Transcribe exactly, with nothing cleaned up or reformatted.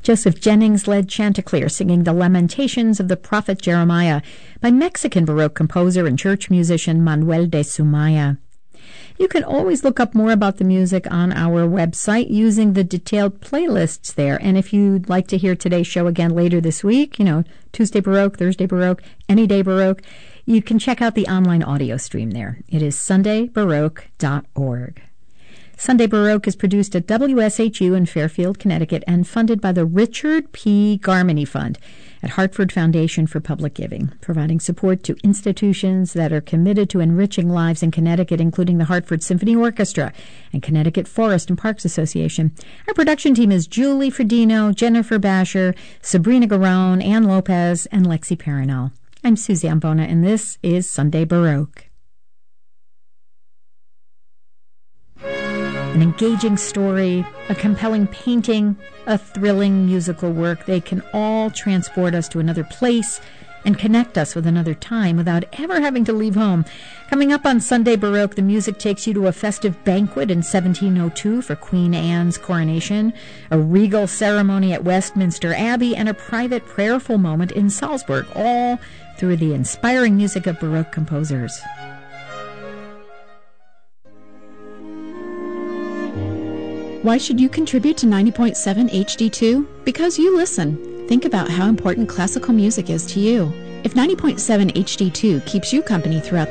Joseph Jennings led Chanticleer singing the Lamentations of the Prophet Jeremiah by Mexican Baroque composer and church musician Manuel de Sumaya. You can always look up more about the music on our website using the detailed playlists there. And if you'd like to hear today's show again later this week, you know, Tuesday Baroque, Thursday Baroque, any day Baroque, you can check out the online audio stream there. It is sunday baroque dot org. Sunday Baroque is produced at W S H U in Fairfield, Connecticut, and funded by the Richard P. Garmany Fund at Hartford Foundation for Public Giving, providing support to institutions that are committed to enriching lives in Connecticut, including the Hartford Symphony Orchestra and Connecticut Forest and Parks Association. Our production team is Julie Fredino, Jennifer Basher, Sabrina Garone, Ann Lopez, and Lexi Parinel. I'm Susie Ambona, and this is Sunday Baroque. An engaging story, a compelling painting, a thrilling musical work. They can all transport us to another place and connect us with another time without ever having to leave home. Coming up on Sunday Baroque, the music takes you to a festive banquet in seventeen oh two for Queen Anne's coronation, a regal ceremony at Westminster Abbey, and a private prayerful moment in Salzburg, all through the inspiring music of Baroque composers. Why should you contribute to ninety point seven H D two? Because you listen. Think about how important classical music is to you. If ninety point seven H D two keeps you company throughout